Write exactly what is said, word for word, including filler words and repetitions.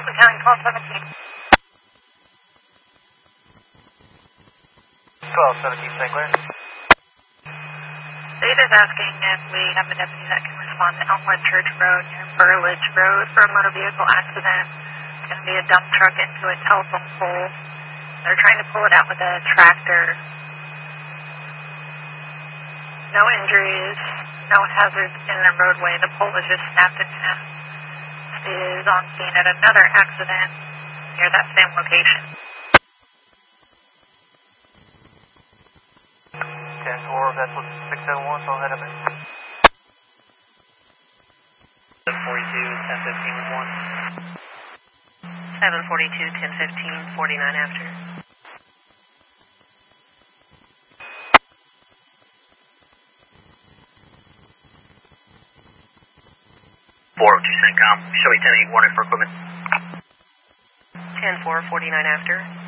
Battalion twelve seventeen. twelve seventeen, Saint Clair. Data's asking if we have a deputy that can respond to Elmwood Church Road near Burlidge Road for a motor vehicle accident. It's going to be a dump truck into a telephone pole. They're trying to pull it out with a tractor. No injuries, no hazards in the roadway. The pole was just snapped in half. Is on scene at another accident near that same location. ten four, vessel six oh one, so head up in. seven forty-two, ten fifteen with one. seven forty-two, ten fifteen, forty-nine after. four oh two, CENTCOM. Show me ten eight, warning for equipment. ten four, forty-nine after.